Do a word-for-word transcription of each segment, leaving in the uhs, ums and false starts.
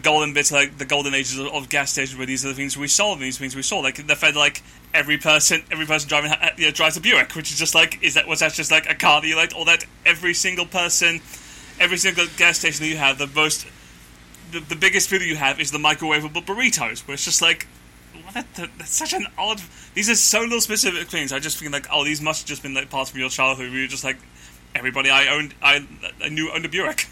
golden bits, like the golden ages of, of gas stations, where these are the things we sold, and these things we saw. Like the fact, like every person, every person driving, you know, drives a Buick, which is just like, is that was that just like a car that you liked? Or that every single person, every single gas station that you have, the most, the, the biggest food that you have is the microwavable burritos, where it's just like, what? That's such an odd. These are so little specific things. I just feel like, oh, these must have just been like parts of your childhood where you're just like, everybody I owned, I, I knew owned a Buick.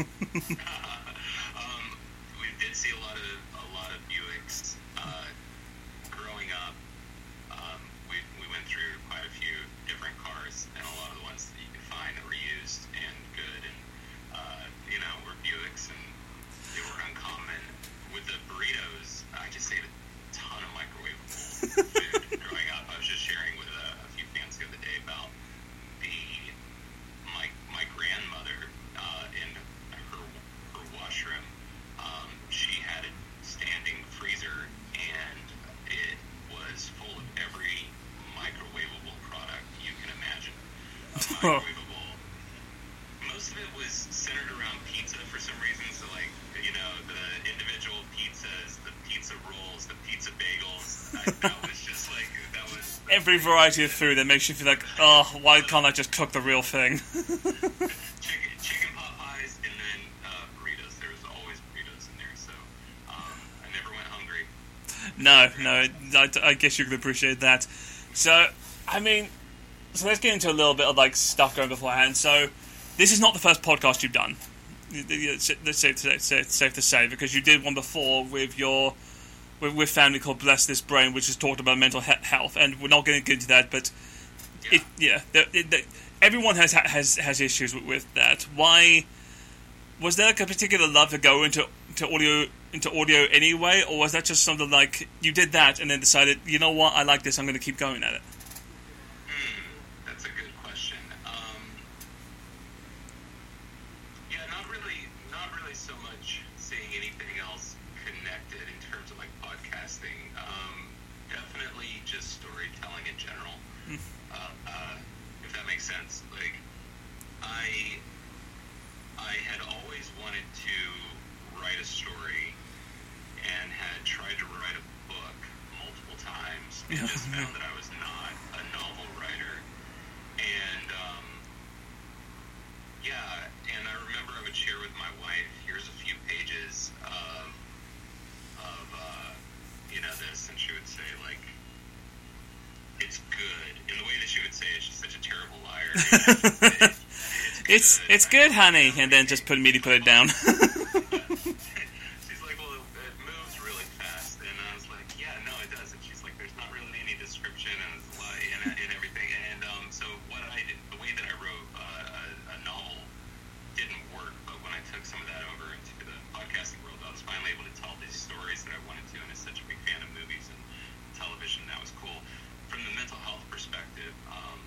See a lot of a lot of Buicks uh, growing up. Um, we we went through quite a few different cars, and a lot of the ones that you can find that were used and good, and uh, you know, were Buicks, and they were uncommon. With the burritos, I just ate a ton of microwavable food growing up. I was just sharing with a, a few fans the other day about the my my grandmother uh, in her her washroom. Um, she had a standing freezer, and it was full of every microwavable product you can imagine. A microwavable. Most of it was centered around pizza for some reason. So, like, you know, the individual pizzas, the pizza rolls, the pizza bagels. I, that was just like that was every variety of food that makes you feel like, oh, why can't I just cook the real thing? chicken, chicken pot pies, and then uh, burritos. There was always burritos in there, so um, I never went hungry. No, no, I, I guess you could appreciate that. So, I mean, so let's get into a little bit of like stuff going beforehand. So, this is not the first podcast you've done. It's safe to say, it's safe to say, because you did one before with your with, with family called Bless This Brain, which has talked about mental he- health, and we're not going to get into that. But yeah, it, yeah the, the, the, everyone has has has issues with, with that. Why was there like a particular love to go into to audio into audio anyway, or was that just something like you did that and then decided, you know what, I like this, I'm going to keep going at it? Mm, that's a good question. Um, yeah, not really, not really so much seeing anything else connected in terms of like podcasting. Um, definitely just storytelling in general. Mm. Uh, uh, if that makes sense. Like, I, I had always wanted to write a story and had tried to write a book multiple times and just found that I was not a novel writer. And, um, yeah, and I remember I would share with my wife, here's a few pages of, of, uh, you know, this, and she would say, like, it's good. In the way that she would say it, she's such a terrible liar. it, it's, good. it's good, honey, and then just put immediately put it down. She's like, well, it moves really fast, and I was like, yeah, no, it doesn't. She's like, there's not really any description and, and, and everything, and um, so what I did, the way that I wrote uh, a, a novel didn't work, but when I took some of that over into the podcasting world, I was finally able to tell these stories that I wanted to, and I'm such a big fan of movies and television. That was cool. From the mental health perspective, um,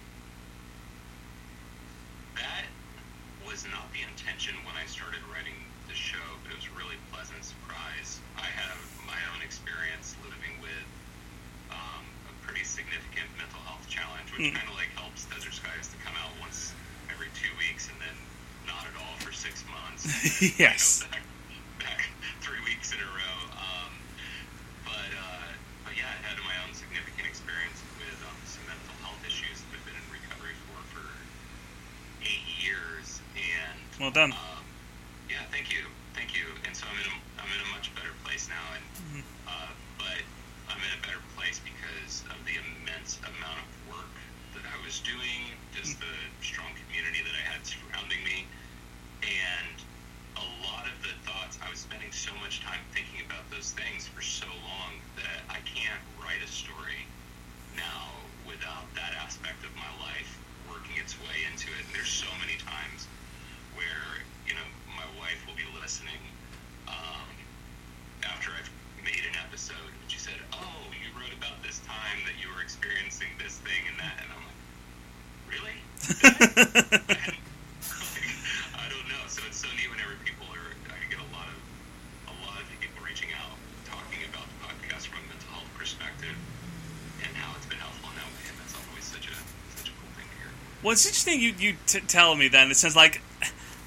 that was not the intention when I started writing the show, but it was a really pleasant surprise. I have my own experience living with um, a pretty significant mental health challenge, which mm. kind of like helps Desert Skies to come out once every two weeks and then not at all for six months. Yes. You know, back, back three weeks in a row. Um, but, uh, but yeah, I had my own significant experience with um, some mental health issues that I've been in recovery for for eight years. And well done. Um, yeah, thank you, thank you. And so I'm in a, I'm in a much better place now. And mm-hmm. uh, but I'm in a better place because of the immense amount of work that I was doing, just the strong community that I had surrounding me, and a lot of the thoughts. I was spending so much time thinking about those things for so long that I can't write a story now without that aspect of my life working its way into it. And there's so many times where, you know, my wife will be listening um, after I've made an episode, and she said, oh, you wrote about this time that you were experiencing this thing and that, and I'm like, really? and, I don't know. So it's so neat whenever people are, I get a lot of a lot of people reaching out, talking about the podcast from a mental health perspective and how it's been helpful in that way, and that's always such a such a cool thing to hear. Well, it's interesting you you t- tell me then. It sounds like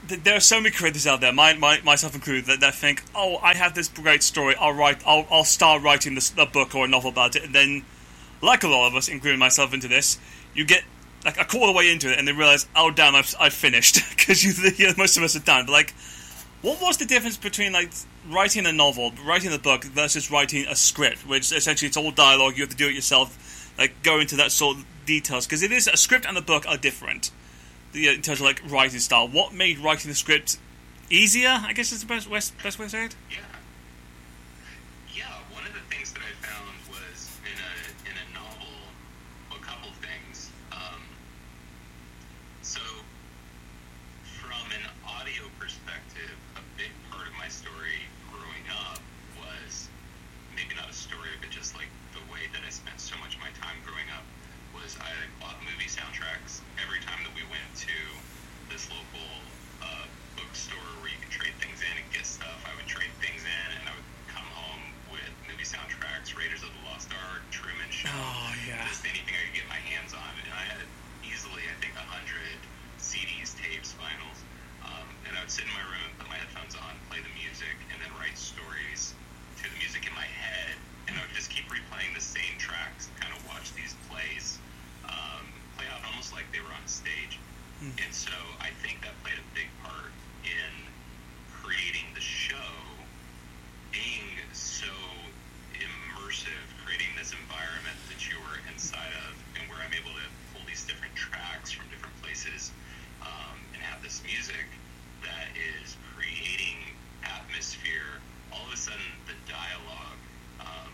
th- there are so many creators out there, my, my, myself included, that, that think, oh, I have this great story, I'll write, I'll, I'll start writing this, a book or a novel about it, and then, like a lot of us, including myself into this, you get like a quarter way into it, and then realize, oh damn, I've, I've finished, because you, you know, most of us are done. But like, what was the difference between like writing a novel, writing a book, versus writing a script, which essentially it's all dialogue, you have to do it yourself, like go into that sort of details, because it is a script and a book are different in terms of like writing style. What made writing the script easier, I guess is the best, best, best way to say it? Yeah. Yeah, one of the things that I found was in a in a novel, a couple things. Um, so, from an audio perspective, a big part of my story growing up was, maybe not a story, but just like the way that I spent so much of my time growing up, was I bought movie soundtracks every time that we went to this local uh, bookstore where you could trade things in and get stuff. I would trade things in, and I would come home with movie soundtracks, Raiders of the Lost Ark, Truman Show, oh, yeah. just anything I could get my hands on. And I had easily, I think, a hundred C Ds, tapes, vinyls. Um, and I would sit in my room and put my headphones on, play the music, and then write stories to the music in my head. And I would just keep replaying the same tracks, kind of watch these plays um, play out almost like they were on stage. Mm. And so I think that played a big part in creating the show, being so immersive, creating this environment that you were inside of, and where I'm able to pull these different tracks from different places um, and have this music that is creating atmosphere. All of a sudden, the dialogue, um,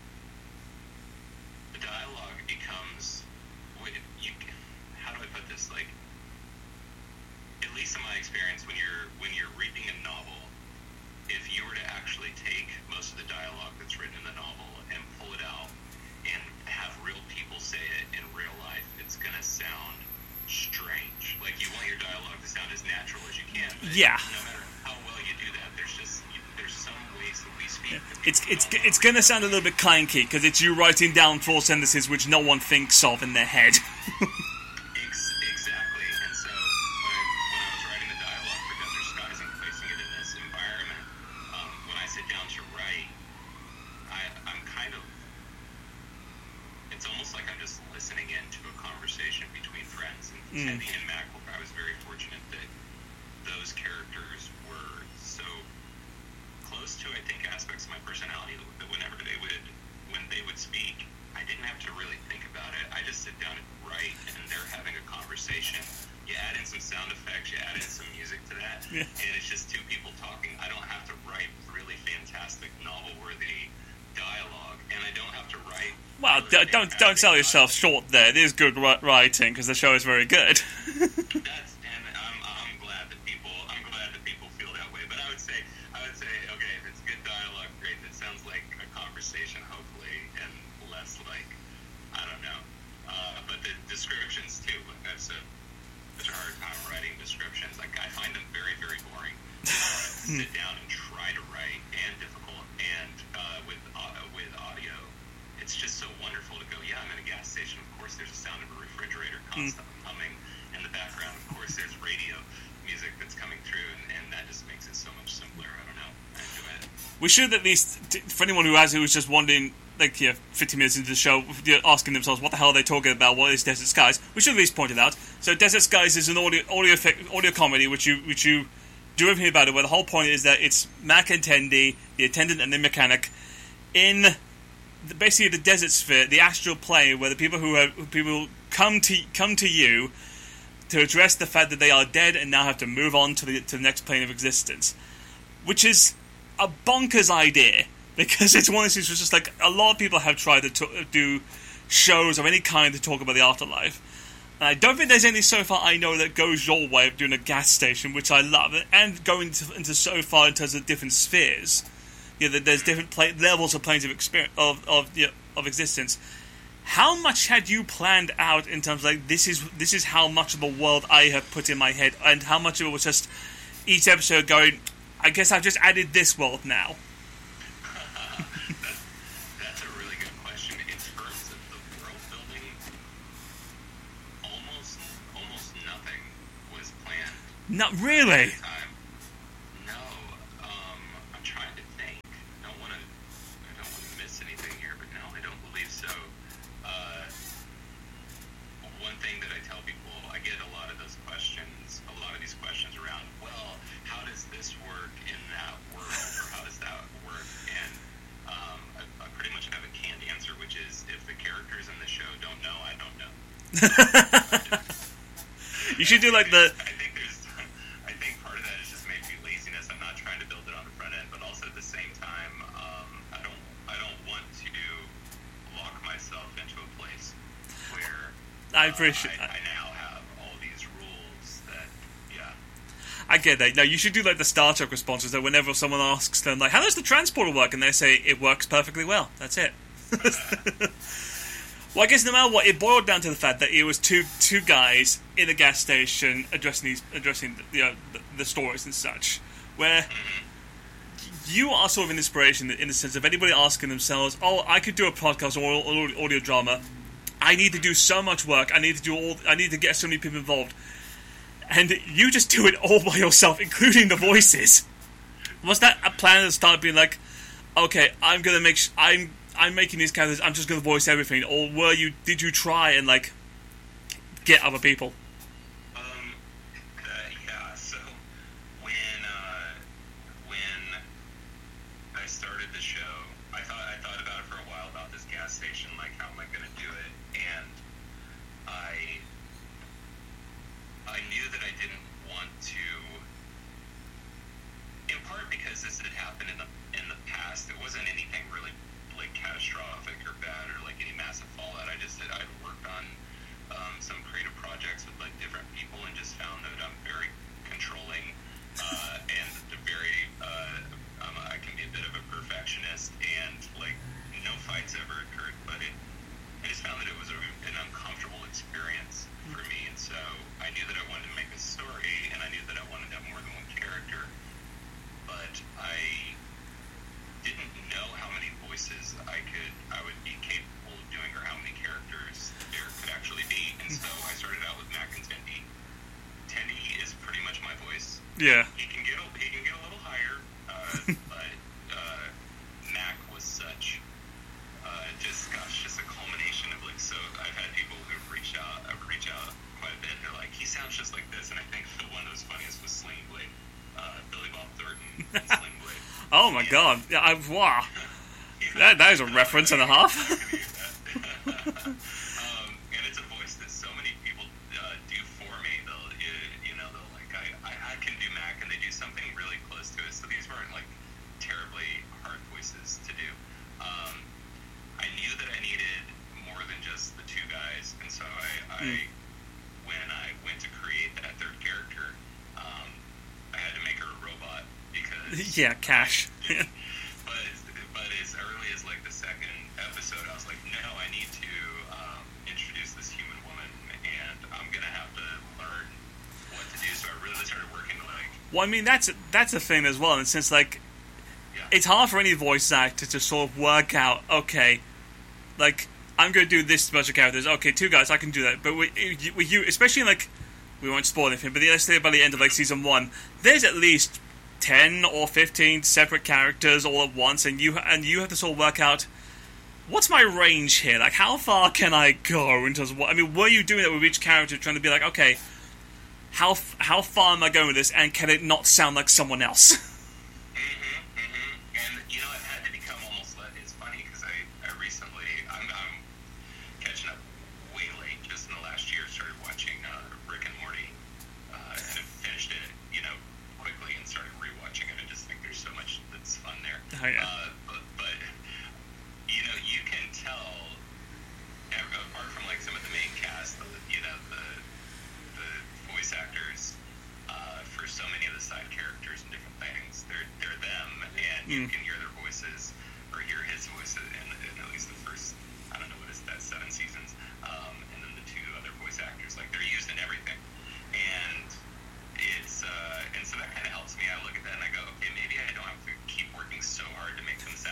the dialogue becomes, you, how do I put this, like, at least in my experience, when you're when you're reading a novel, if you were to actually take most of the dialogue that's written in the novel and pull it out and have real people say it in real life, it's going to sound strange. Like, you want your dialogue to sound as natural as you can. But yeah. No matter how well you do that, there's just there's some ways that we speak. Yeah. It's it's it's going to sound a little bit clanky because it's you writing down four sentences which no one thinks of in their head. Mm. Teddy and Mac, I was very fortunate that those characters were so close to, I think, aspects of my personality that whenever they would, when they would speak, I didn't have to really think about it. I just sit down and write, and they're having a conversation. You add in some sound effects, you add in some music to that, yeah. And it's just two people talking. I don't have to write really fantastic novel-worthy dialogue, and I don't have to write. Well, d- don't don't sell yourself short there. It is good writing because the show is very good. That's, and I'm, I'm glad that people I'm glad that people feel that way. But I would say I would say okay, if it's good dialogue, great. It sounds like a conversation, hopefully, and less like I don't know. Uh, but the descriptions too. I've such a hard time writing descriptions. Like I find them very very boring. Uh, sit down and try to write, and difficult, and uh, with uh, with audio. It's just so wonderful to go, yeah, I'm in a gas station. Of course, there's a sound of a refrigerator constantly mm. humming in the background. Of course, there's radio music that's coming through, and, and that just makes it so much simpler. I don't know. I enjoy it. We should at least, for anyone who has who's just wondering, like, yeah, fifty minutes into the show, asking themselves what the hell are they talking about, what is Desert Skies, we should at least point it out. So Desert Skies is an audio audio, effect, audio comedy which you which you do everything about it, where the whole point is that it's Mac and Tendi, the attendant and the mechanic, in basically the desert sphere, the astral plane, where the people who have who people come to come to you to address the fact that they are dead and now have to move on to the to the next plane of existence, which is a bonkers idea because it's one of those things which is just like a lot of people have tried to t- do shows of any kind to talk about the afterlife. And I don't think there's any so far I know that goes your way of doing a gas station, which I love, and going to, into so far in terms of different spheres. Yeah, you know, there's different pla- levels of planes of experience of of you know, of existence. How much had you planned out in terms of like this is this is how much of the world I have put in my head, and how much of it was just each episode going, I guess I've just added this world now? that's, that's a really good question. In terms of the world building, almost almost nothing was planned. Not really. Time. No. Um, I'm trying to think. I don't want to. I don't want to miss anything here, but no, I don't believe so. Uh, one thing that I tell people, I get a lot of those questions, a lot of these questions around. Well, how does this work in that world, or how does that work? And um, I, I pretty much have a canned answer, which is if the characters in the show don't know, I don't know. You should do like the. I think there's. I think part of that is just maybe laziness. I'm not trying to build it on the front end, but also at the same time, um, I don't. I don't want to lock myself into a place where I uh, appreciate. I, I now have all these rules that. Yeah. I get that. No, you should do like the Star Trek responses. That whenever someone asks them, like, "How does the transporter work?" and they say, "It works perfectly well." That's it. Well, I guess no matter what, it boiled down to the fact that it was two two guys in a gas station addressing these addressing you know, the, the stories and such. Where you are sort of an inspiration in the sense of anybody asking themselves, "Oh, I could do a podcast or, or audio drama. I need to do so much work. I need to do all. I need to get so many people involved." And you just do it all by yourself, including the voices. Was that a plan at the start, being like, "Okay, I'm gonna make. Sh- I'm I'm making these characters. I'm just gonna voice everything," or were you? Did you try and like get other people? Um. Uh, yeah. So when uh, when I started the show, I thought I thought about it for a while about this gas station. Like, how am I gonna do it? And I I knew that I didn't want to. In part because this had happened in the in the past. It wasn't anything really like catastrophic or bad or like any massive fallout. I just did. I'd worked on um, some creative projects with like different people and just found that I'm very controlling uh, and very. Uh, um, I can be a bit of a perfectionist, and like no fights ever occurred, but it. I just found that it was a, an uncomfortable experience for me, and so I knew that I wanted to make a story, and I knew that I wanted to have more than one character, but I didn't know how many voices I could, I would be capable of doing, or how many characters there could actually be, and so I started out with Mac and Tendy. Tendy is pretty much my voice. Yeah. He can get a, he can get a little higher, uh, but uh, Mac was such, uh, just gosh, just a culmination of like. So I've had people who've reached out, I've reached out quite a bit. They're like, he sounds just like this, and I think the one that was funniest was Sling Blade, uh, Billy Bob Thornton and Sling Blade. Oh my Yeah. god! Yeah, I, wow. Yeah. That that is a reference and a half. um, and it's a voice that so many people uh, do for me. They'll, you, you know, they'll like, I, I, I can do Mac, and they do something really close to it. So these weren't like terribly hard voices to do. Um, I knew that I needed more than just the two guys, and so I, I Mm. when I went to create that third character, um, I had to make her a robot because Yeah, Cash. but but as early as like the second episode, I was like, no, I need to um, introduce this human woman, and I'm gonna have to learn what to do. So I really started working like. Well, I mean that's that's a thing as well, in the sense like Yeah. it's hard for any voice actor to sort of work out. Okay, like I'm going to do this bunch of characters. Okay, two guys, I can do that. But with, with you, especially like we won't spoil anything, but let's say by the end of like season one, there's at least ten or fifteen separate characters all at once, and you and you have to sort of work out what's my range here. Like, how far can I go in terms of what? I mean, were you doing that with each character, trying to be like, okay, how how far am I going with this, and can it not sound like someone else? Mm-hmm, mm-hmm. And you know, it had to become almost. It's funny because I, I recently I'm, I'm catching up way late. Just in the last year, started watching uh, Rick and Morty, uh, and have finished it, you know, quickly and started rewatching it. I just think there's so much that's fun there. Oh, yeah. Uh, but, but you know, you can tell. Apart from like some of the main cast, the, you know, the the voice actors. Uh, for so many of the side characters and different things, they're they're them, and you Mm. can hear their voices or hear his voice in, in at least the first, I don't know what is that, seven seasons, um, and then the two other voice actors, like they're used in everything, and it's uh, and so that kind of helps me. I look at that and I go, okay, maybe I don't have to keep working so hard to make them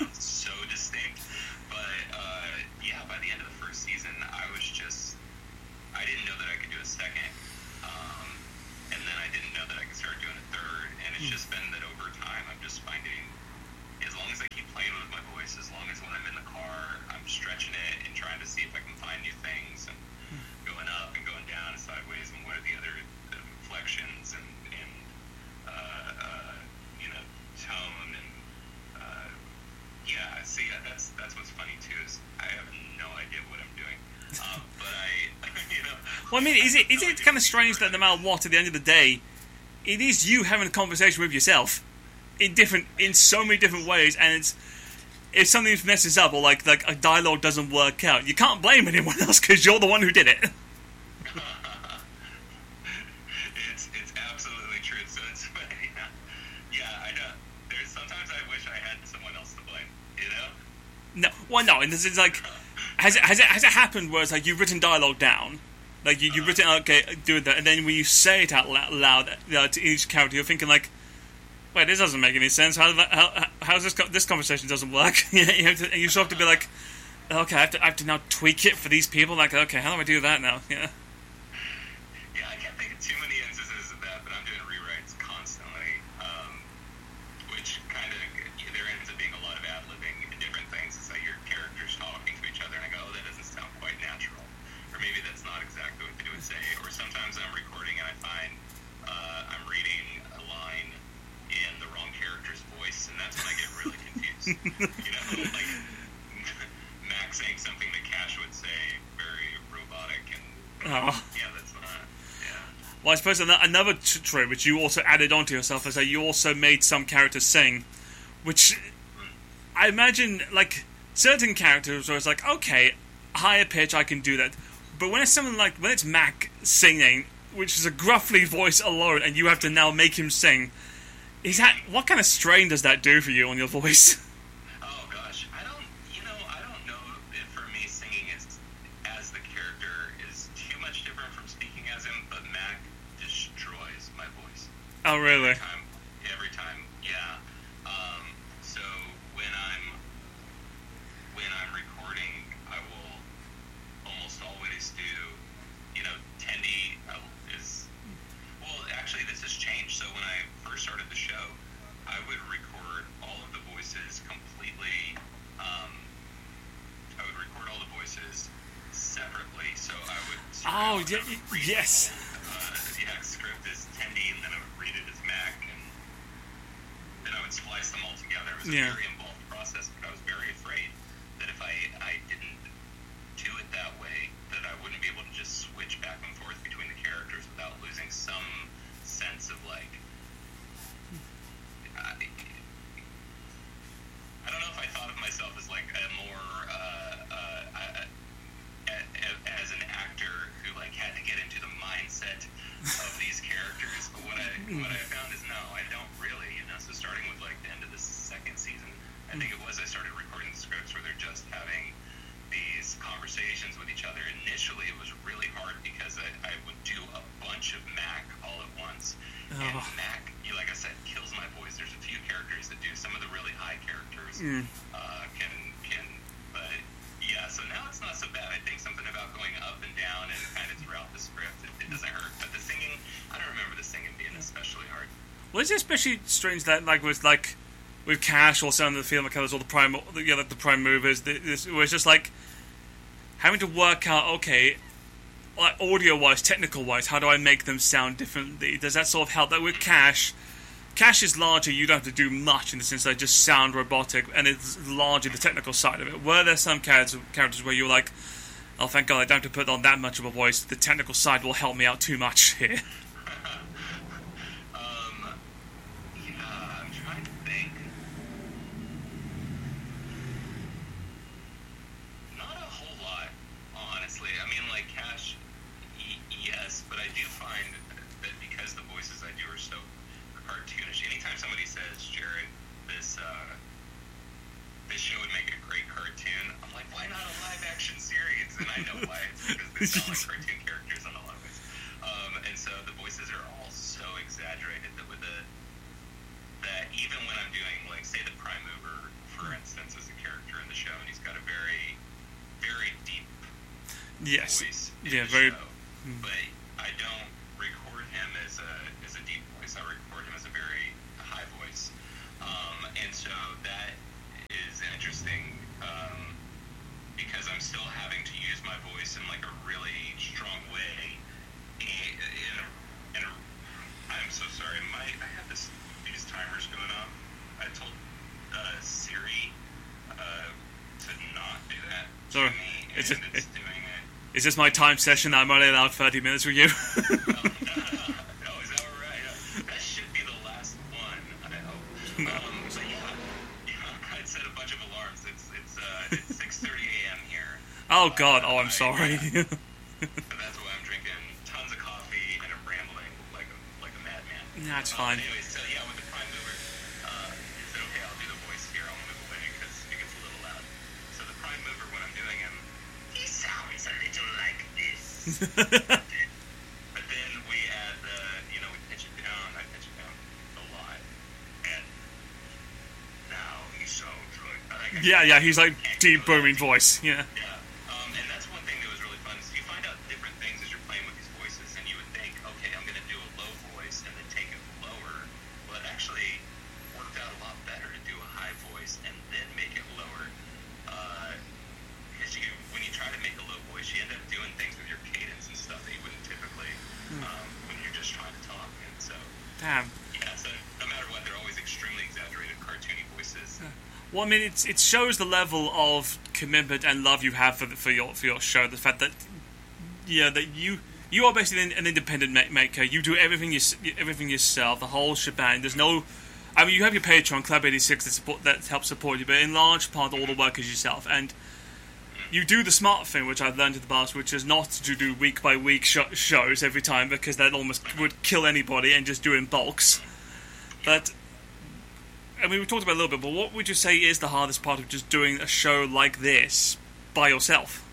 I'm stretching it and trying to see if I can find new things and going up and going down and sideways and what are the other inflections and, and uh, uh, you know, tone and uh, yeah. See, that's that's what's funny too is I have no idea what I'm doing, um, but I, you know. Well, I mean, is it is it kind of strange that no matter what, at the end of the day, it is you having a conversation with yourself in different in so many different ways, and it's. If something messes up or like like a dialogue doesn't work out, you can't blame anyone else because you're the one who did it. it's it's absolutely true. So it's funny. Yeah, I know. There's sometimes I wish I had someone else to blame. You know? No, well, no. And this is like, has it has it has it happened where it's like you've written dialogue down, like you you've written okay, do that, and then when you say it out loud, loud uh, to each character, you're thinking like. Wait, this doesn't make any sense. How how how's this this conversation doesn't work? you have to, you sort of have to be like, okay, I have to I have to now tweak it for these people. Like, okay, how do I do that now? Yeah. Yeah, I can't think of too many instances of that, but I'm doing rewrites constantly, um, which kind of there ends up being a lot of ad-libbing and different things. It's like your characters talking to each other, and I go, oh, that doesn't sound quite natural, or maybe that's not exactly what they would say. Or sometimes I'm recording and I find uh, I'm reading a line in the wrong character's voice, and that's when I get really confused. You know, like Max saying something that Cash would say, very robotic, and oh. yeah, that's not. Yeah. Well, I suppose another trait which you also added onto yourself is that you also made some characters sing, which I imagine like certain characters where it's like, okay, higher pitch, I can do that, but when it's something like when it's Mac singing, which is a gruffly voice alone, and you have to now make him sing. Is that what kind of strain does that do for you on your voice? Oh gosh, I don't. You know, I don't know if for me singing is as the character is too much different from speaking as him. But Mac destroys my voice. Oh really? Every time, every time yeah. Um, so when I'm when I'm recording, I will almost always do. You know, Tendi uh, is. Well, actually, this has changed. So when I first started the show, I would record all of the voices completely. Um, I would record all the voices separately. So I would. Oh yeah, yes. Uh, yeah, script is Tendi, and then I would read it as Mac, and then I would splice them all together. It was a Yeah. very involved process, but I was very afraid that if I I didn't do it that way, that I wouldn't be able to just switch back and forth between the characters without losing some sense of like. I, I don't know if I thought of myself as like a more uh, uh, uh, as an actor who like had to get into the mindset of these characters. But what I what I found is no, I don't really. You know, so starting with like the end of the second season, I think it was I started recording the scripts where they're just having these conversations with each other. Initially, it was really hard because I, I would do a bunch of Mac all at once, oh. and Mac, you know, like I said, kills my voice. There's a few characters that do some of the really high characters mm. uh, can can, but yeah. So now it's not so bad. I think something about going up and down and kind of throughout the script, it, it doesn't hurt. But the singing, I don't remember the singing being especially hard. Well, it's especially strange that like with like with Cash or some of the film colors or the prime, you know, the prime movers, this, it was just like having to work out, okay, like audio-wise, technical-wise, how do I make them sound differently? Does that sort of help? That with Cash, Cash is larger, you don't have to do much in the sense that they just sound robotic, and it's largely the technical side of it. Were there some characters, characters where you're like, oh, thank God, I don't have to put on that much of a voice, the technical side will help me out too much here? um, yeah, I'm trying to think. Not a whole lot, honestly. I mean, like, Cash, y- yes, but I do find that because the voices I do are so cartoonish, anytime somebody says, Jared, this, uh, this show would make a great cartoon, I'm like, why not a live-action series? And I know why. It's because they sound like cartoon characters in a lot of ways. Um, and so the voices are all so exaggerated that with the, that even when I'm doing, like, say the Prime Mover, for instance, as a character in the show, and he's got a very, very deep yes. voice in yeah, the very, show. Mm. But I don't record him as a as a deep voice. I record him as a very high voice. Um, and so that is interesting um, voice in like a really strong way. And, and, and I'm so sorry. My I have this these timers going off. I told uh, Siri uh, to not do that So, to me, and it's it's, a- it- doing it. Is this my time session? I'm only allowed thirty minutes with you. Oh, is that right? That should be the last one, I hope. Um, but yeah, yeah, I'd set a bunch of alarms. It's it's uh, it's six thirty a.m. here. Oh God! Oh, Uh, I'm I- sorry. So that's why I'm drinking tons of coffee and I'm rambling like a like a madman. That's Um, fine. Anyways, so yeah, with the prime mover, uh, is it okay? I'll do the voice here. I'll move away because it gets a little loud. So the prime mover, when I'm doing him, he sounds a little like this. But then we add the, you know, we pitch it down. I pitch it down a lot. And now he sounds like. like Yeah, yeah. He's like deep booming voice. Yeah. Yeah. Um, and that's one thing that was really fun is you find out different things as you're playing with these voices, and you would think, okay, I'm going to do a low voice and then take it lower. Well, it actually worked out a lot better to do a high voice and then make it lower. Uh, because you, when you try to make a low voice, you end up doing things with your cadence and stuff that you wouldn't typically um, when you're just trying to talk. And so, Damn. yeah, so no matter what, they're always extremely exaggerated, cartoony voices. Well, I mean, it's, it shows the level of commitment and love you have for the, for your for your show. The fact that, yeah, that you you are basically an, an independent ma- maker. You do everything you everything yourself, the whole shebang. There's no, I mean, you have your Patreon, Club eighty-six, that support that helps support you, but in large part, all the work is yourself. And you do the smart thing, which I've learned in the past, which is not to do week by week sh- shows every time, because that almost would kill anybody, and just do in bulks. But I mean, we talked about it a little bit, but what would you say is the hardest part of just doing a show like this by yourself?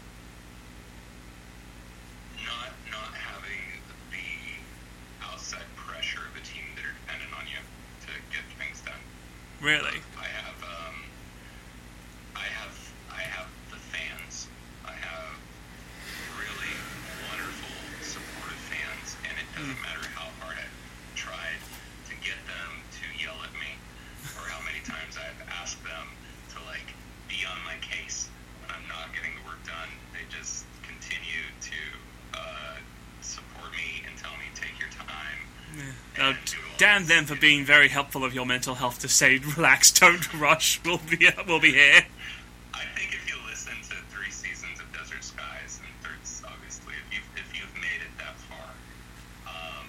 Not not having the outside pressure of a team that are dependent on you to get things done. Really? I have um, I have I have the fans. I have really wonderful, supportive fans, and it doesn't matter how hard I've tried to get them to yell at me, or how many times I've asked them to like be on my case when I'm not getting the work done. They just continue to uh, support me and tell me, take your time. Uh, and do all damn this." them for being very helpful of your mental health to say, relax, don't rush, we'll be, we'll be here. I think if you listen to three seasons of Desert Skies, and thirds, obviously, if you've, if you've made it that far, um,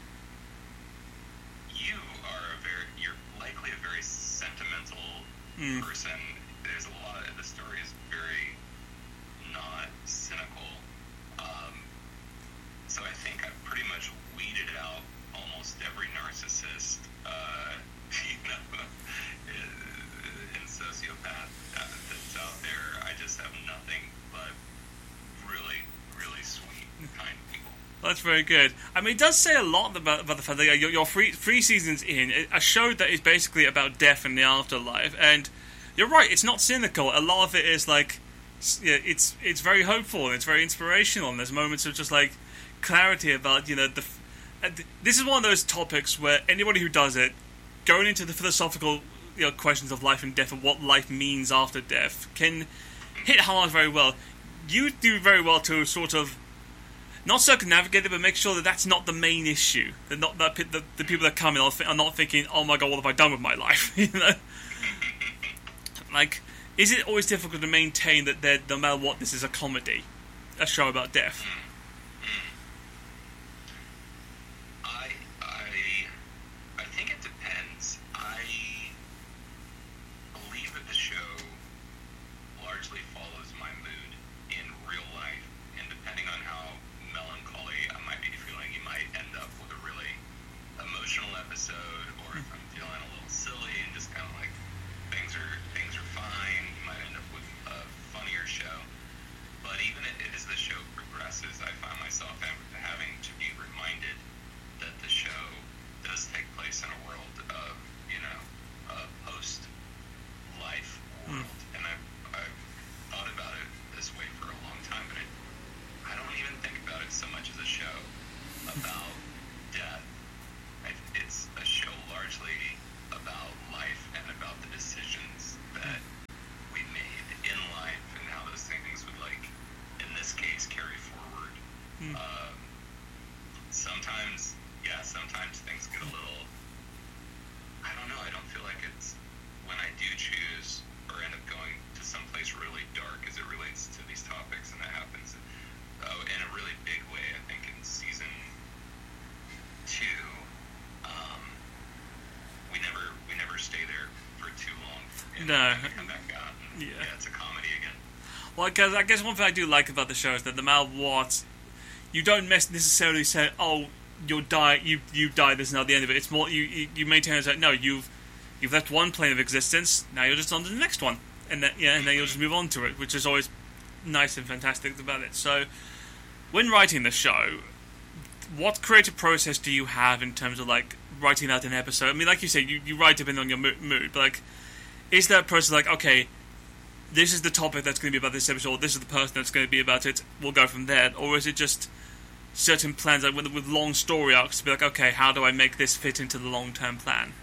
you are a very, you're likely a very sentimental Mm. person. There's a lot of, the story is very not cynical. Um, so I think I've pretty much weeded out almost every narcissist, uh, you know, and sociopath that's out there. I just have nothing but really, really sweet, kind people. That's very good. I mean, it does say a lot about, about the fact that you're, you're three, three seasons in, a show that is basically about death and the afterlife, and you're right, it's not cynical. A lot of it is like, yeah, it's it's very hopeful and it's very inspirational, and there's moments of just like clarity about, you know, the. And this is one of those topics where anybody who does it, going into the philosophical, you know, questions of life and death and what life means after death, can hit hard very well. You do very well to sort of not circumnavigate it, but make sure that that's not the main issue. That not that the, the people that come in are, th- are not thinking, "Oh my god, what have I done with my life?" You know, like, is it always difficult to maintain that that no matter what, this is a comedy, a show about death? I I I think it depends. I believe that the show largely follows my mood in real life, and depending on how melancholy I might be feeling, you might end up with a really emotional episode, or if I'm feeling a little silly and just kind of like things are things are fine, you might end up with a funnier show. But even as the show progresses, I No. come back out. And, Yeah. yeah, it's a comedy again. Well, because I guess one thing I do like about the show is that no matter what, you don't necessarily say, "Oh, you'll die. You you die. This is not the end of it." It's more you you, you maintain it like, no, you've you've left one plane of existence. Now you're just on to the next one, and then yeah, and then you'll just move on to it, which is always nice and fantastic about it. So, when writing the show, what creative process do you have in terms of like writing out an episode? I mean, like you said, you, you write depending on your mo- mood, but like, is that process like, okay, this is the topic that's going to be about this episode, this is the person that's going to be about it, we'll go from there, or is it just certain plans like with, with long story arcs to be like, okay, how do I make this fit into the long term plan?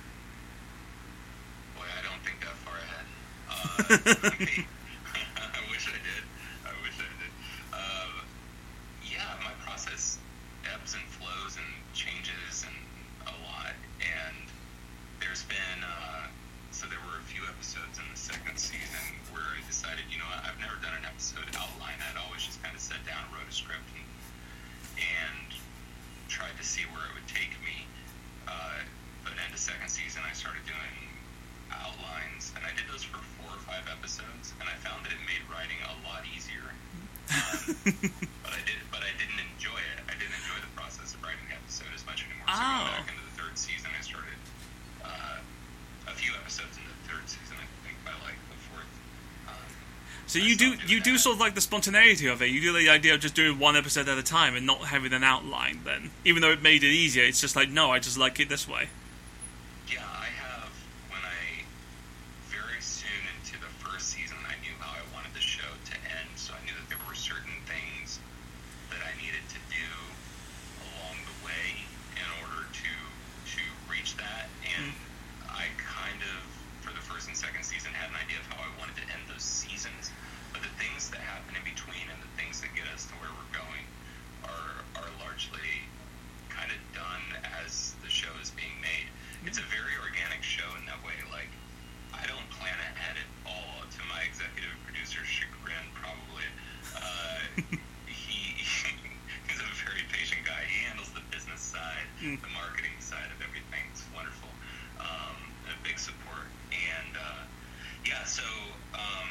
Boy, I don't think that far ahead. Uh, I wish I did. I wish I did. Um, yeah, my process ebbs and flows and changes and a lot. And there's been, uh, so there were a few episodes in the second season where I decided, you know, I've never done an episode outline. I'd always just kind of sat down, wrote a script, and, and tried to see where it would take me. Uh, but in the second season, I started doing outlines, and I did those for four or five episodes, and I found that it made writing a lot easier. Um, but I did, but I didn't enjoy it. I didn't enjoy the process of writing the episode as much anymore. So Oh. going back into the third season, I started uh, a few episodes in the third season. I think by like the fourth. Um, So you do you do sort of like the spontaneity of it. You do the idea of just doing one episode at a time and not having an outline. Then, even though it made it easier, it's just like, no, I just like it this way. Yeah, I have, when I, very soon into the first season, I knew how I wanted the show to end, so I knew that there were certain things that I needed to do along the way in order to to reach that, and mm. I kind of, for the first and second season, had an idea of how I wanted to end those seasons, but the things that happen in between and the things that get us to where we're going are, are largely kind of done as the show is being made. It's a very organic show in that way. Like, I don't plan ahead at all, to my executive producer's chagrin, probably. Uh, he he's a very patient guy. He handles the business side, mm. the marketing side of everything. It's wonderful. Um, a big support. And, uh, yeah, so um,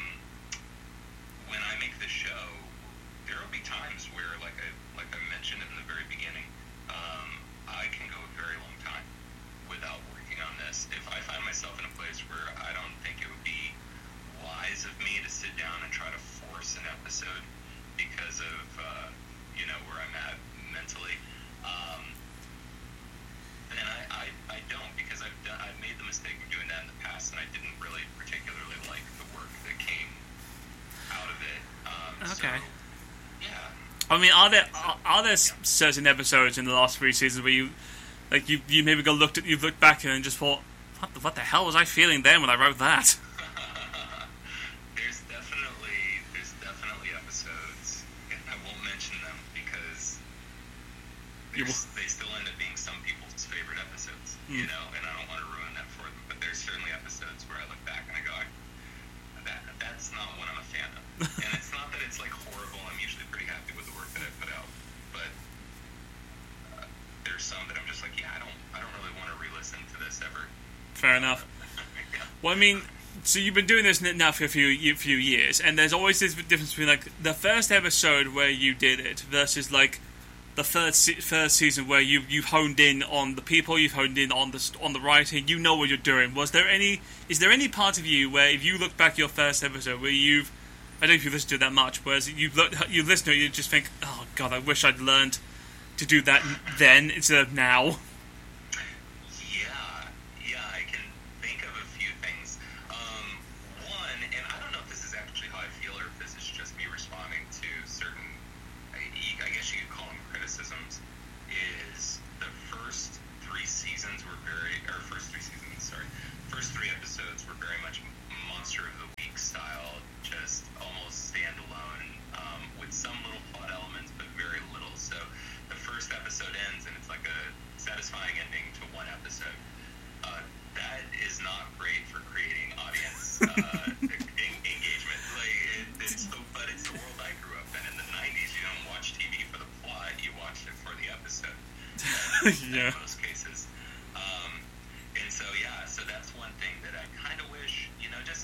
when I make the show, there will be times where, like I, like I mentioned in the very beginning, um, I can go a very long time without working on this. If I find myself in a place where I don't think it would be wise of me to sit down and try to force an episode because of, uh, you know, where I'm at mentally, um, then I, I, I don't, because I've done, I've made the mistake of doing that in the past, and I didn't really particularly like the work that came out of it. Um, okay. So, yeah. I mean, are there are, are there certain episodes in the last three seasons where you, like, you, you maybe go looked at you looked back and just thought, what the, what the hell was I feeling then when I wrote that? there's definitely there's definitely episodes, and I won't mention them because they still end up being some people's favorite episodes, mm. you know, and I don't want to ruin that for them. But there's certainly episodes where I look back and I go, that that's not what I'm a fan of. And it's not that it's like horrible. I'm usually pretty happy with the work that I put out, but uh, there's some that I'm just like, yeah, I don't I don't really want to re-listen to this ever. Fair enough. Yeah. Well, I mean, so you've been doing this now for a few few years, and there's always this difference between like the first episode where you did it versus like the third se- first season where you you've honed in on the people, you've honed in on the on the writing, you know what you're doing. Was there any? Is there any part of you where if you look back at your first episode where you've, I don't know if you've listened to it that much, whereas you look you listen to it, you just think, oh god, I wish I'd learned to do that then instead of now. Yeah, yeah, I can think of a few things. Um, one, and I don't know if this is actually how I feel or if this is just me responding to certain, I, I guess you could call them criticisms, is the first three seasons were very, or first three seasons, sorry, first three episodes were very much Monster of the Week style, just almost standalone, um, with some little plot elements, but very little. So the first episode ends and it's like a satisfying ending to one episode. Uh, that is not great for creating audience uh, en- engagement. Like, it, it's the, but it's the world I grew up in. In the nineties, you don't watch T V for the plot; you watched it for the episode. Yeah. In most cases. Um, and so, yeah, so that's one thing that I kind of wish, you know, just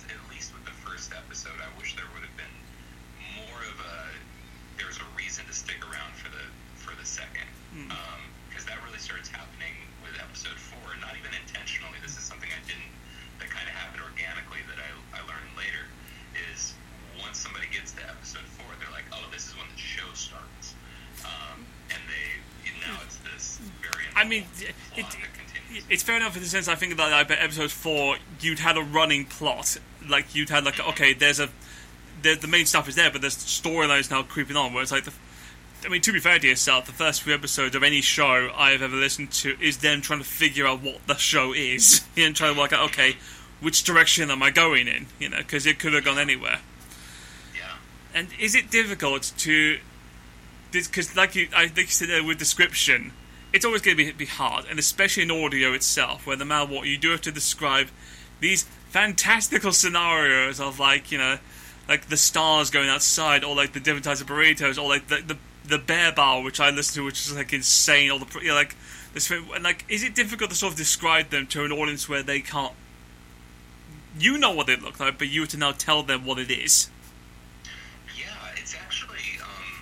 mean, it, it, plot that continues. it's fair enough in the sense I think that like, by episode four, you'd had a running plot. Like, you'd had, like, okay, there's a... The, the main stuff is there, but there's storylines now creeping on, where it's like... The, I mean, to be fair to yourself, the first few episodes of any show I've ever listened to is them trying to figure out what the show is. And trying to work out, okay, which direction am I going in? You know, because it could have gone anywhere. Yeah. And is it difficult to... Because, like you, I think you said there with description, it's always going to be, be hard, and especially in audio itself, where no matter what, you do have to describe these fantastical scenarios of, like, you know, like the stars going outside, or like the different types of burritos, or like the the, the bear bar, which I listen to, which is like insane, or the, you know, like, this, and like, is it difficult to sort of describe them to an audience where they can't... You know what they look like, but you have to now tell them what it is. Yeah, it's actually, um,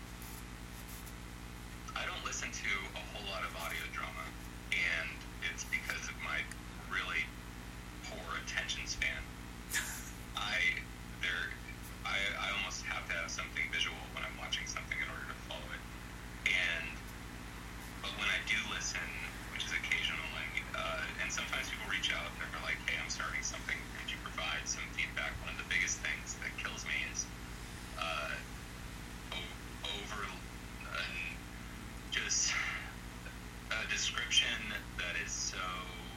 I don't listen to a whole lot of audio drama, and it's because of my really poor attention span. I, there, I, I almost have to have something visual when I'm watching something in order to follow it. And, but when I do listen, which is occasionally, uh, and sometimes people reach out, they're like, hey, I'm starting something, could you provide some feedback? One of the biggest things that kills me is uh, o- over uh, just a description that is so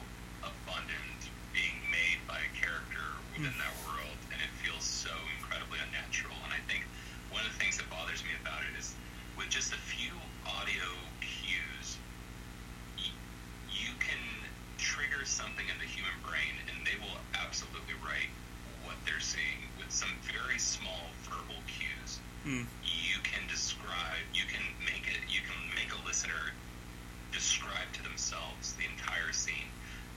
abundant being made by a character within that world, and it feels so incredibly unnatural. And I think one of the things that bothers me about it is with just a few audio cues, y- you can trigger something in the human brain, and they will absolutely write what they're seeing with some very small verbal cues. Mm. You can describe, you can make it, you can make a listener describe to themselves the entire scene.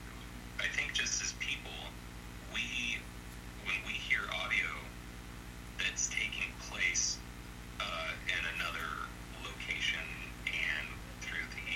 I think just as people, we, when we hear audio that's taking place uh, in another location and through the,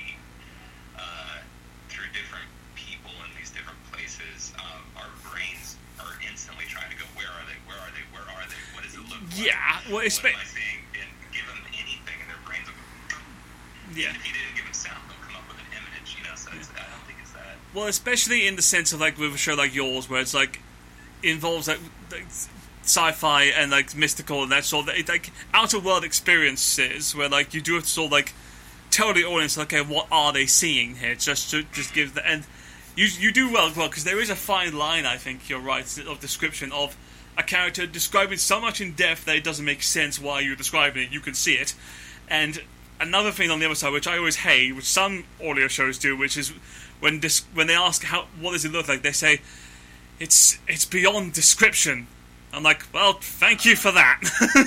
uh, through different people in these different places, um, our brains are instantly trying to go, where are they, where are they, where are they, what does it look like? Yeah, well, what espe- am I seeing? And give them anything, and their brains will go, yeah. and if you didn't give them sound, they'll come up with an image, you know, so it's, I don't think it's that. Well, especially in the sense of, like, with a show like yours, where it's, like, involves, like, like sci-fi and, like, mystical and that sort of, like, outer-world experiences, where, like, you do have to sort of, like, tell the audience, okay, what are they seeing here, just to just give the... And you you do well, well, because there is a fine line, I think, you're right, of description of a character describing so much in depth that it doesn't make sense while you're describing it, you can see it. And another thing on the other side, which I always hate, which some audio shows do, which is when dis- when they ask how what does it look like, they say it's it's beyond description. I'm like, well, thank you for that. So a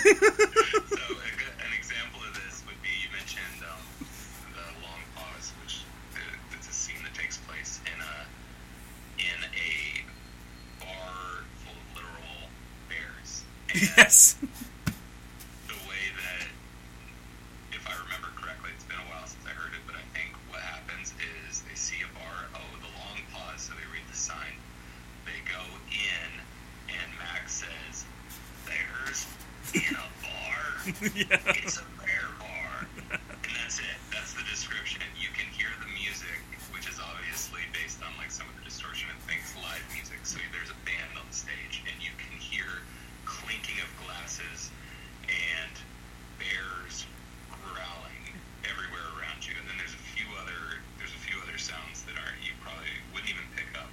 good, an example of this would be, you mentioned um, the long pause, which uh, it's a scene that takes place in a in a bar full of literal bears. And Yes. the way that, if I remember correctly, it's been a while since I heard it, but I think what happens is they see a bar, oh, the long pause, so they read the sign. They go in, and Max says, "Bears in a bar? Yeah. It's a bear bar." And that's it. That's the description. You can hear the music, which is obviously based on like some of the distortion and things, live music. So there's a band on the stage, and you can hear clinking of glasses and bears growling everywhere around you. And then there's a few other there's a few other sounds that aren't you probably wouldn't even pick up.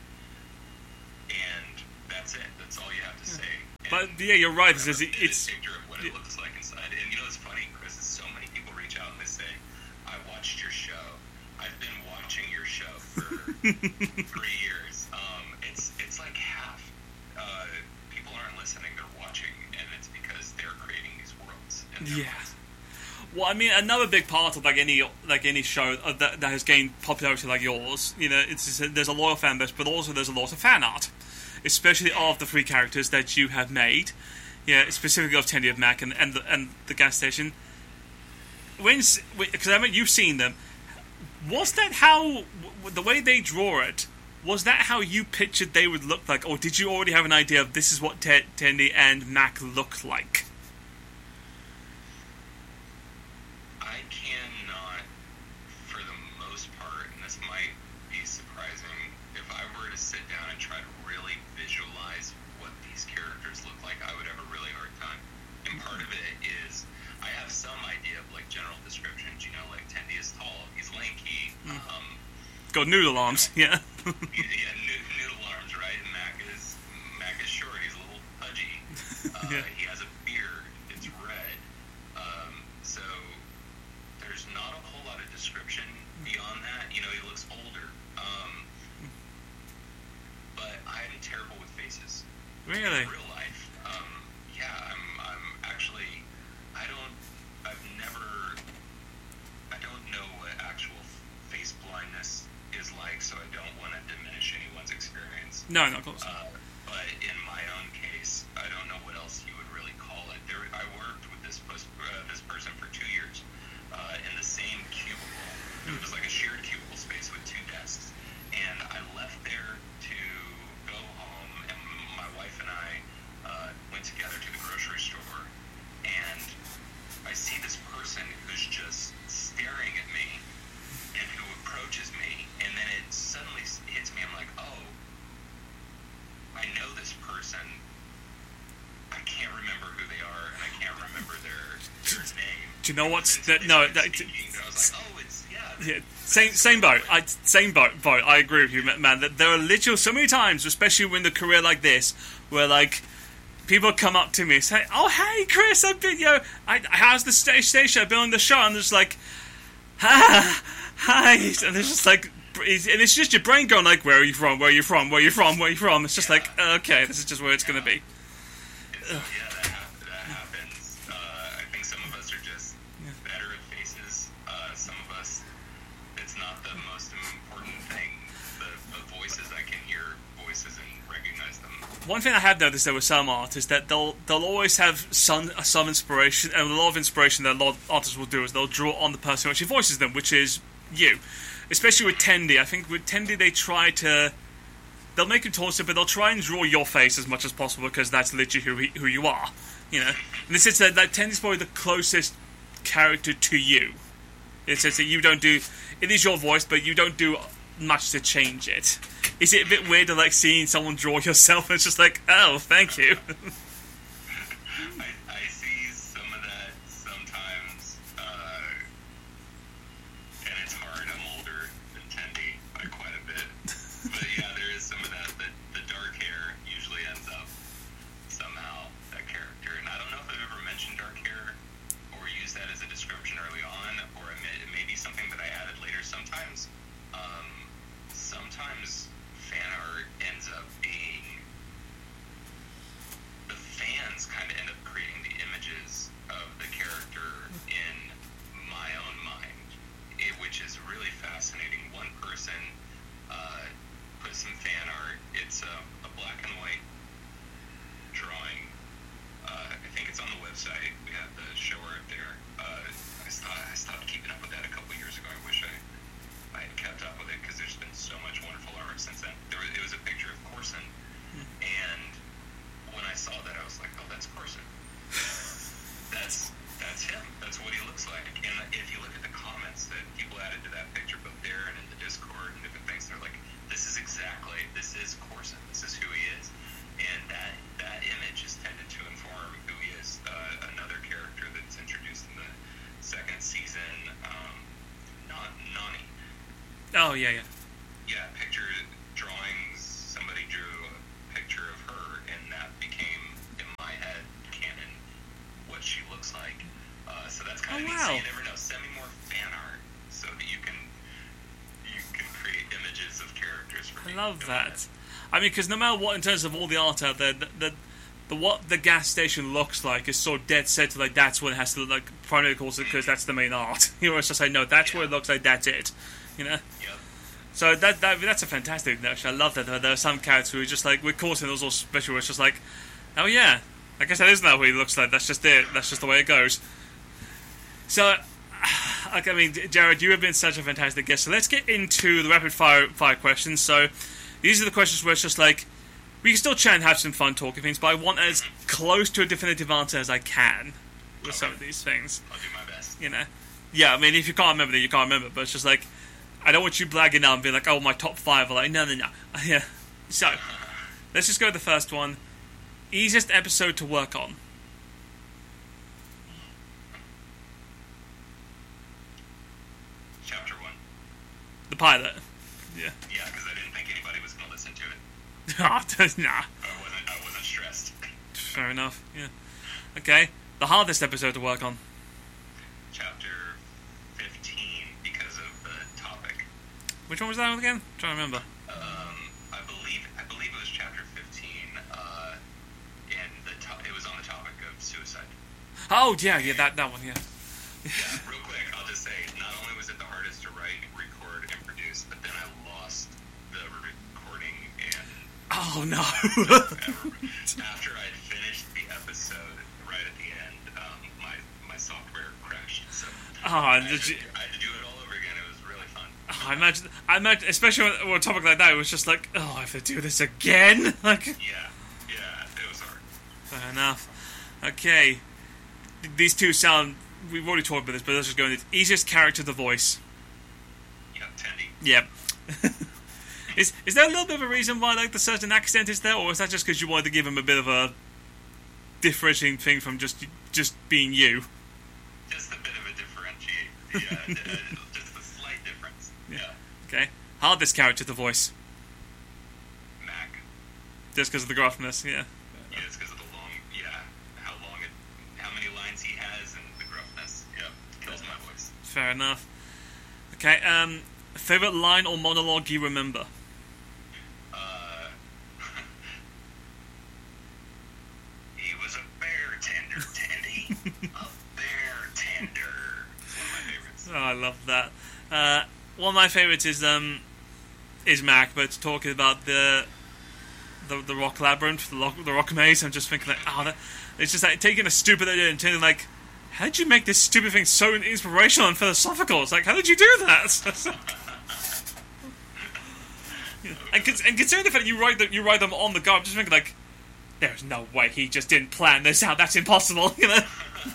And that's it. That's all you have to say. And But yeah, you're right. It's, it's, it's a picture of what it looks like inside. And you know what's funny, Chris, is so many people reach out and they say, "I watched your show. I've been watching your show for three years." Um, it's it's like half uh, people aren't listening; they're watching, and it's because they're creating these worlds. In their Yeah. minds. Well, I mean, another big part of like any like any show that, that has gained popularity like yours, you know, it's just, there's a loyal fan base, but also there's a lot of fan art, especially of the three characters that you have made. Yeah, specifically of Tandy of Mac and and the, and the gas station. When because I mean you've seen them, was that how the way they draw it? Was that how you pictured they would look like, or did you already have an idea of this is what T- Tandy and Mac look like? I cannot, for the most part, and this got noodle arms. Yeah. yeah, noodle, noodle arms, right? And Mac is Mac is short. He's a little pudgy. Uh, Yeah. He has a beard. It's red. Um, so there's not a whole lot of description beyond that. You know, he looks older. Um, but I'm terrible with faces. Really? In real life. Um, yeah, I'm. I'm actually. I don't. I've never. I don't know what actual face blindness is like, so I don't want to diminish anyone's experience. No, not close. Uh, but in my own case, I don't know what else you would really call it. There, I worked with this pers- uh, this person for two years uh, in the same cubicle. It was like a shared cubicle space with two desks, and I left there to go home, and my wife and I uh, went together to the grocery store, and I see this person who's just staring at me, and who approaches me, and then it suddenly hits me. I'm like, oh, I know this person. I can't remember who they are, and I can't remember their, their name. Do you know what's And that? they No, started that, speaking, and I was like, oh, it's yeah. yeah, same same boat. I same boat. Boat. I agree with you, man. That there are literally so many times, especially in a career like this, where like people come up to me and say, "Oh, hey, Chris, I've been, you know, I, how's the stage station? I've been on the show." And there's like, "Ah, hi," and it's just like, and it's just your brain going like, "Where are you from? Where are you from? Where are you from? Where are you from?" It's just Yeah. like, okay, this is just where it's gonna be. So, yeah, that, hap- that happens. Uh, I think some of us are just better at faces. Uh, some of us, it's not the most important thing. The, the voices, I can hear voices and recognize them. One thing I have noticed though with some artists that they'll they'll always have some some inspiration, and a lot of inspiration that a lot of artists will do is they'll draw on the person who actually voices them, which is you. Especially with Tendi, I think with Tendi they try to they'll make him torso, but they'll try and draw your face as much as possible because that's literally who he, who you are, you know. And this is that that Tendi's probably the closest character to you. It says that you don't do it is your voice, but you don't do much to change it. Is it a bit weird to like seeing someone draw yourself and it's just like, oh, thank you? I, I see some of that sometimes, uh, and it's hard. I'm older than Tendi by quite a bit. But yeah, there is some of that. The, the dark hair usually ends up somehow, that character. And I don't know if I've ever mentioned dark hair or used that as a description early on, or it may, it may be something that I added later. Sometimes, um, sometimes fan art ends up being the fans kind of end up creating the images of the character in my own mind, it, which is really fascinating. One person uh, put some fan art. It's a, a black and white drawing. Uh, I think it's on the website. We have the show art there. Uh, I, stopped, I stopped keeping up with that a couple years ago. I wish I I had kept up with it because there's been so much wonderful art since then. There was, it was a picture of Corson, and when I saw that, I was like, "Oh, that's Corson. That's that's him. That's what he looks like." And if you look at the comments that people added to that picture, both there and in the Discord and different things, they're like, "This is exactly. This is Corson. This is who he is." And that that image is tended to inform who he is. Uh, another character that's introduced in the second season, um, not Nani. Oh yeah, yeah. Yeah, picture drawings. Somebody drew a picture of her, and that became in my head canon what she looks like. Uh, so that's kind Oh, of neat. wow. So you never know. Send me more fan art so that you can you can create images of characters for I me. love Go that. ahead. I mean, because no matter what, in terms of all the art out there, the, the, the what the gas station looks like is so dead set to like that's what it has to look like. Primarily, because because that's the main art. You know, it's just like no, that's what it looks like. That's it. You know. Yep. So that, that that's a fantastic notion. I love that there are some characters who are just like with Corson. Those all special. Where it's just like, oh yeah, I guess that isn't that what he looks like. That's just it. That's just the way it goes. So, like, I mean, Jared, you have been such a fantastic guest. So let's get into the rapid fire fire questions. So these are the questions where it's just like we can still chat and have some fun talking things, but I want as close to a definitive answer as I can with Okay. some of these things. I'll do my best. You know, yeah. I mean, if you can't remember, then you can't remember. But it's just like I don't want you blagging out and being like, "Oh, my top five." Are like, no, no, no. Yeah. So let's just go with the first one. Easiest episode to work on. Chapter one. The pilot. Yeah. Yeah, because I didn't think anybody was going to listen to it. Ah, nah. I wasn't, I wasn't stressed. Fair enough, yeah. Okay, the hardest episode to work on. Chapter fifteen, because of the topic. Which one was that one again? I'm trying to remember. Um, I believe I believe it was chapter fifteen, uh, and the to- it was on the topic of suicide. Oh, yeah, yeah, that, that one, yeah. Yeah, real quick, I'll just say, not only was it the hardest to write, record, and produce, but then I lost the recording and... Oh, no. After I'd finished the episode, right at the end, um, my, my software crashed, so... Oh, I, did had you... to, I had to do it all over again. It was really fun. Oh, I imagine, I imagine, especially on a topic like that, it was just like, oh, I have to do this again? Like, Yeah, yeah, it was hard. fair enough. Okay. These two sound... We've already talked about this, but let's just go into it. Easiest character to voice. Yep, Tendy. Yep. is is there a little bit of a reason why like the certain accent is there, or is that just because you wanted to give him a bit of a differentiating thing from just just being you? Just a bit of a differentiate. Yeah, uh, just a slight difference. Yeah. Yeah. Okay. Hardest character to voice. Mac. Just because of the gruffness, yeah. Yeah, it's because of the long, yeah, how long it, how many lines he has and the gruffness. Yeah, kills my voice. Fair enough. Okay, um, favorite line or monologue you remember? Uh, he was a bear tender, Tandy. A bear tender. It's one of my favorites. Oh, I love that. Uh, one of my favorites is um, is Mac, but it's talking about the the the rock labyrinth, the rock, the rock maze. I'm just thinking like, oh, that, it's just like taking a stupid idea and turning like, how did you make this stupid thing so inspirational and philosophical? It's like, how did you do that? Yeah. And, cons- and considering the fact that you write them, you write them on the go, I'm just thinking like, there's no way he just didn't plan this out. That's impossible, you know. No,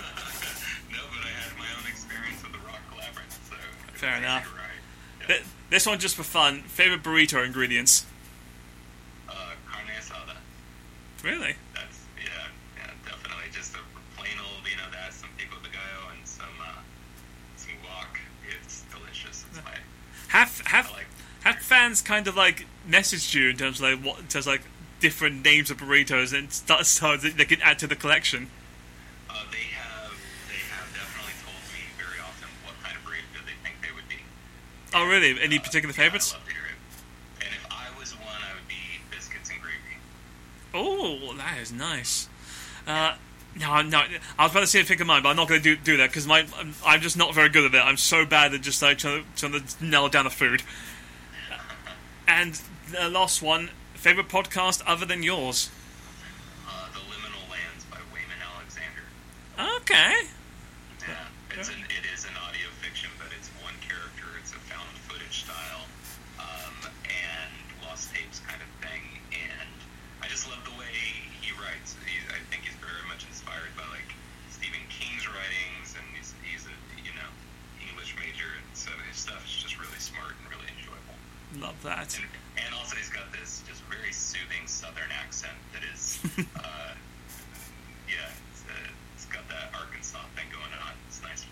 but I had my own experience with the rock labyrinth, so Fair enough. you're right. Yeah. Th- This one just for fun. Favorite burrito ingredients? Uh, carne asada. Really? That's yeah, yeah, definitely just a plain old, you know, that some pico de gallo and some uh, some guac. It's delicious. It's my Have have I like. have fans kind of like messaged you in terms of like what in terms of like different names of burritos and stuff so that they can add to the collection? Uh, they have they have definitely told me very often what kind of burrito they think they would be. Oh, really? Any Uh, particular yeah, favorites? I love to hear it. And if I was one, I would be biscuits and gravy. Oh, that is nice. Uh, no, no, I was about to say a pick of mine, but I'm not going to do do that because my I'm, I'm just not very good at it. I'm so bad at just like trying to, trying to nail down the food. And the last one, favorite podcast other than yours? Uh, the Liminal Lands by Wayman Alexander. Okay. Yeah, it's an it is an audio fiction, but it's one character. It's a found footage style, um, and lost tapes kind of thing. And I just love the way he writes. He, I think he's very much inspired by like Stephen King's writings, and he's he's a you know English major, and so his stuff is just really smart and really enjoyable. Love that. And, and also he's got this just very soothing Southern accent that is, uh, yeah, it's, uh, it's got that Arkansas thing going on. It's nice.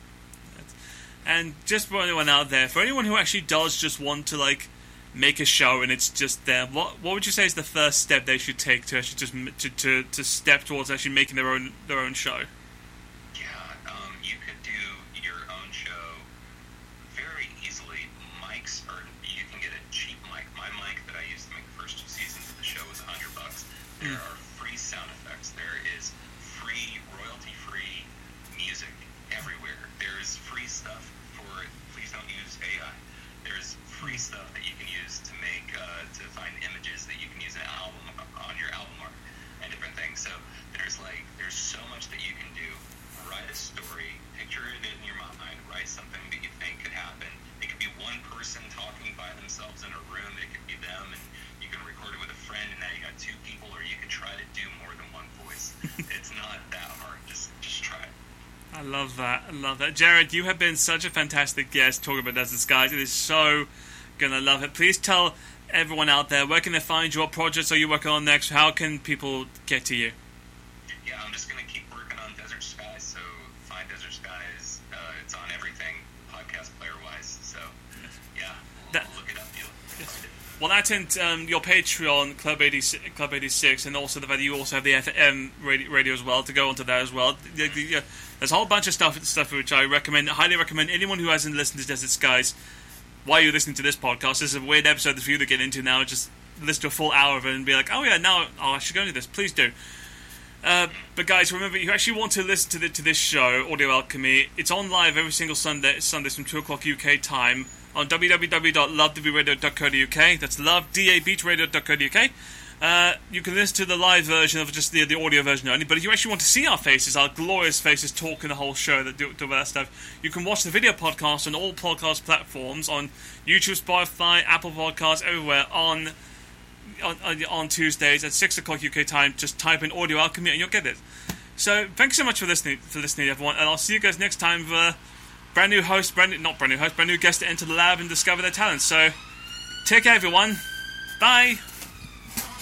And just for anyone out there, for anyone who actually does just want to like make a show and it's just there, what what would you say is the first step they should take to actually just m- to to, to step towards actually making their own their own show? Yeah, um, you could do your own show very easily. Mics, or you can get a cheap mic. My mic that I used to make the first two seasons of the show was a hundred bucks. There Mm. are free sound effects. There is free, royalty-free music everywhere. There's free stuff for. Please don't use A I. There's free stuff that you can use to make uh, to find images that you can use an album on your album art and different things. So there's like there's so much that you can do. Write a story, picture it in your mind, write something that you think could happen. It could be one person talking by themselves in a room. It could be them, and you can record it with a friend, and now you got two people. Or you could try to do more than one voice. It's not that hard. Just just try it. I love that. I love that. Jared, you have been such a fantastic guest talking about Desert Skies. It is so gonna love it. Please tell everyone out there, where can they find you? What projects are you working on next? How can people get to you? Yeah, I'm just gonna keep working on Desert Skies. So find Desert Skies. Uh, it's on everything podcast player wise. So yeah, That, look it up. You'll yes. find it. Well, that and um, your Patreon, Club eighty-six, Club eighty-six, and also the fact that you also have the F M radio, radio as well, to go onto that as well. The, the, uh, there's a whole bunch of stuff stuff which I recommend, highly recommend anyone who hasn't listened to Desert Skies. While you're listening to this podcast, this is a weird episode for you to get into now. Just listen to a full hour of it and be like, oh yeah, now oh, I should go into this. Please do. Uh, but guys, remember, you actually want to listen to, the, to this show, Audio Alchemy. It's on live every single Sunday, Sundays from two o'clock U K time on w w w dot love d a beat radio dot co dot u k. That's love d a beat radio dot co dot u k. Uh, you can listen to the live version of just the, the audio version only, but if you actually want to see our faces, our glorious faces talking the whole show, that do, do all that stuff, you can watch the video podcast on all podcast platforms, on YouTube, Spotify, Apple Podcasts, everywhere, on on, on Tuesdays at six o'clock U K time. Just type in Audio Alchemy and you'll get it. So thanks so much for listening, for listening everyone, and I'll see you guys next time for a brand new host, brand new, not brand new host, brand new guest to enter the lab and discover their talents. So take care everyone. Bye.